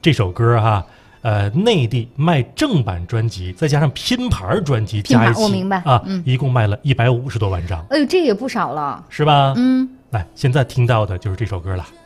这首歌哈，内地卖正版专辑，再加上拼盘专辑加一起， 我明白啊，一共卖了150多万张。 哎呦，这也不少了， 是吧？来，现在听到的就是这首歌了。